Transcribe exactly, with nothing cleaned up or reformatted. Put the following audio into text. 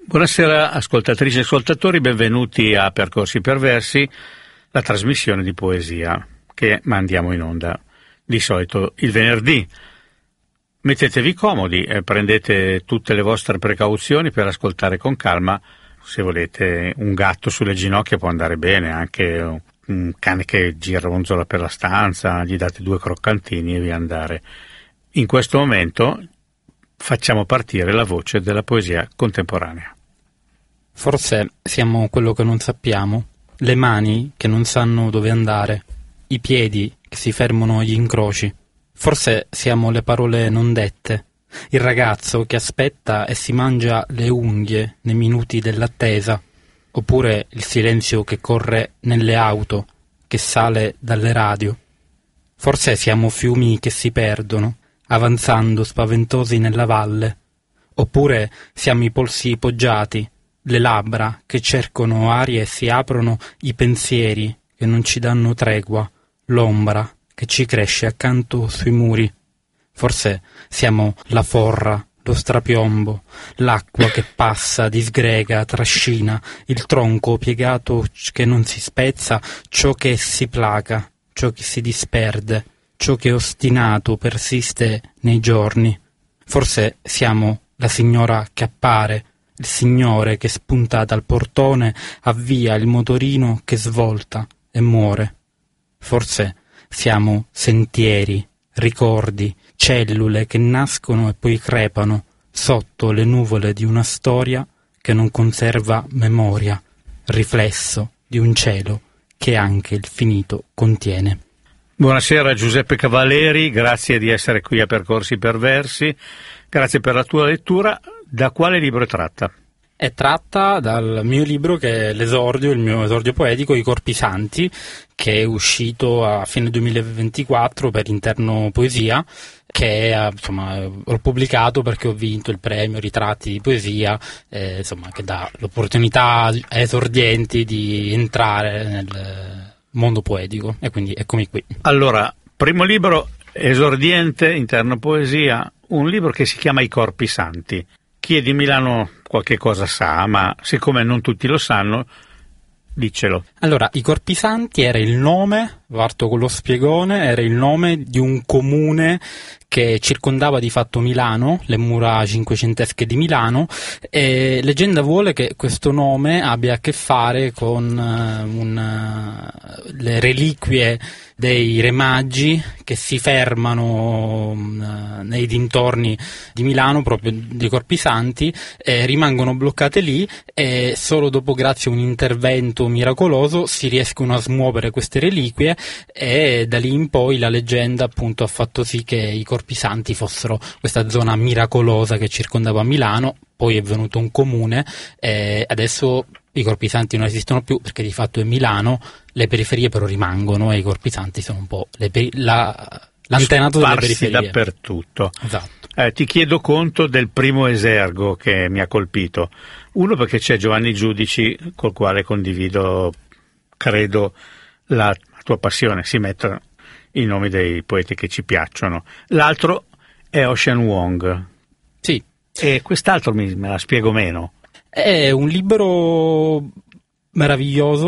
Buonasera ascoltatrici e ascoltatori, benvenuti a Percorsi Perversi, la trasmissione di poesia che mandiamo in onda di solito il venerdì. Mettetevi comodi e prendete tutte le vostre precauzioni per ascoltare con calma. Se volete un gatto sulle ginocchia può andare bene, anche un cane che gironzola per la stanza, gli date due croccantini e via andare. In questo momento facciamo partire la voce della poesia contemporanea. Forse siamo quello che non sappiamo, le mani che non sanno dove andare, i piedi che si fermano agli incroci. Forse siamo le parole non dette, il ragazzo che aspetta e si mangia le unghie nei minuti dell'attesa, oppure il silenzio che corre nelle auto, che sale dalle radio. Forse siamo fiumi che si perdono, avanzando spaventosi nella valle, oppure siamo i polsi poggiati, le labbra che cercano aria e si aprono, i pensieri che non ci danno tregua, l'ombra che ci cresce accanto sui muri. Forse siamo la forra, lo strapiombo, l'acqua che passa, disgrega, trascina, il tronco piegato che non si spezza, ciò che si placa, ciò che si disperde, ciò che ostinato persiste nei giorni. Forse siamo la signora che appare, il signore che spunta dal portone avvia il motorino che svolta e muore. Forse siamo sentieri, ricordi, cellule che nascono e poi crepano sotto le nuvole di una storia che non conserva memoria, riflesso di un cielo che anche il finito contiene. Buonasera Giuseppe Cavalleri, grazie di essere qui a Percorsi Perversi, grazie per la tua lettura. Da quale libro è tratta? È tratta dal mio libro che è l'esordio, il mio esordio poetico, I Corpi Santi, che è uscito a fine duemilaventiquattro per Interno Poesia, che è, insomma, ho pubblicato perché ho vinto il premio Ritratti di Poesia, eh, insomma, che dà l'opportunità a esordienti di entrare nel mondo poetico, e quindi eccomi qui. Allora, primo libro, esordiente, Interno Poesia, un libro che si chiama I Corpi Santi. Chi è di Milano qualche cosa sa, ma siccome non tutti lo sanno, diccelo. Allora, I Corpi Santi era il nome, parto con lo spiegone, era il nome di un comune che circondava di fatto Milano, le mura cinquecentesche di Milano, e leggenda vuole che questo nome abbia a che fare con uh, un, uh, le reliquie dei re magi che si fermano uh, nei dintorni di Milano, proprio dei Corpi Santi, e rimangono bloccate lì, e solo dopo, grazie a un intervento miracoloso, si riescono a smuovere queste reliquie, e da lì in poi la leggenda appunto ha fatto sì che i Corpi Santi fossero questa zona miracolosa che circondava Milano. Poi è venuto un comune e adesso i Corpi Santi non esistono più perché di fatto è Milano, le periferie però rimangono e i Corpi Santi sono un po' le peri- la, l'antenato delle periferie. Dappertutto. Esatto. Eh, ti chiedo conto del primo esergo che mi ha colpito. Uno, perché c'è Giovanni Giudici, col quale condivido, credo, la tua passione, si mettono i nomi dei poeti che ci piacciono. L'altro è Ocean Vuong. Sì. E quest'altro mi, me la spiego meno. È un libro meraviglioso